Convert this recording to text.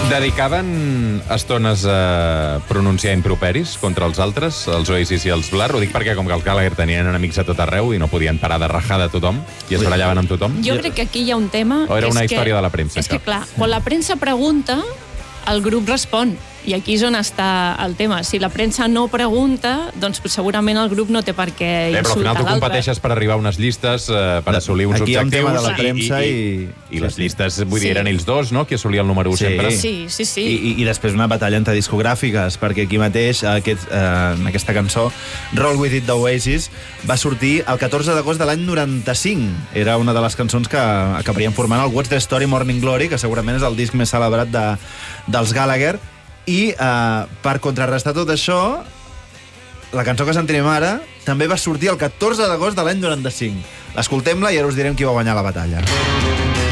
Dedicaven estones a pronunciar improperis contra els altres, els Oasis i els Blur? Ho dic perquè com que el Gallagher tenien enemics a tot arreu i no podien parar de rajar de tothom i es barallaven amb tothom? Jo crec que aquí hi ha un tema... O era una història de la premsa, És que, clar, quan la premsa pregunta, el grup respon. I aquí és on està el tema. Si la premsa no pregunta, doncs segurament el grup no té per què insultar però al final tu l'altre. competeixes per arribar a unes llistes, per assolir uns Aquí hi ha un objectius. tema de la premsa i les llistes, vull dir, eren ells dos, no?, qui assolia el número 1 sempre. Sí. I després una batalla entre discogràfiques, perquè aquí mateix, en aquesta cançó, Roll With It d'Oasis, va sortir el 14 d'agost de l'any 95. Era una de les cançons que acabarien formant el What's the Story Morning Glory, que segurament és el disc més celebrat dels Gallagher. I per contrarrestar tot això, la cançó que sentirem ara també va sortir el 14 d'agost de l'any 95. L'escoltem-la i ara us direm qui va guanyar la batalla.